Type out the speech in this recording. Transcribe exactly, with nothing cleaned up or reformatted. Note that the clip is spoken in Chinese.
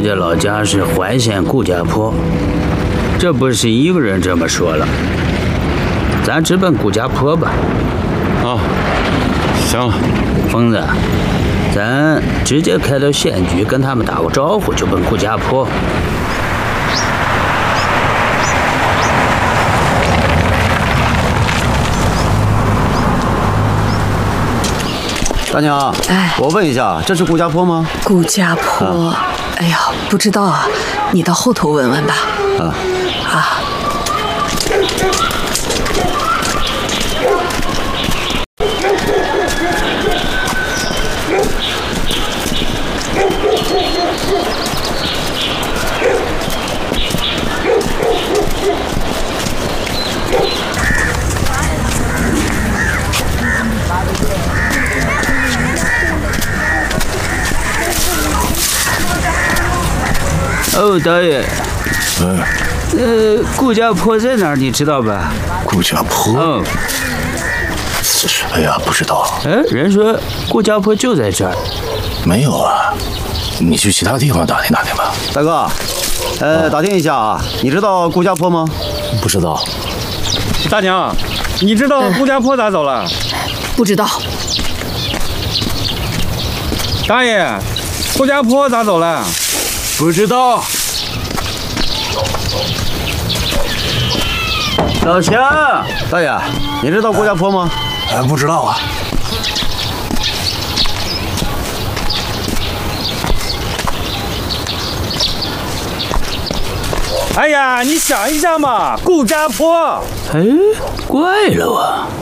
家老家是淮县顾家坡，这不是一个人这么说了。咱直奔顾家坡吧。 啊，行。 疯子，咱直接开到县局跟他们打个招呼，就奔顾家坡。 大娘，哎，我问一下，这是顾家坡吗？ 顾家坡，啊、哎呀，不知道啊，你到后头问问吧。啊啊。 哦，导演， 嗯， 呃，顾家坡在哪儿？你知道吧？ 顾家坡？ 嗯， 哎呀，不知道。 哎，人说顾家坡就在这儿。 没有啊，你去其他地方打听打听吧。 大哥，呃，打听一下啊，你知道顾家坡吗？ 不知道。 大娘，你知道顾家坡咋走了？ 不知道。 大爷，顾家坡咋走了？ 不知道。老乡， 大爷，你知道顾家坡吗？ 哎，不知道啊。 哎呀，你想一下嘛，顾家坡。 哎，怪了啊。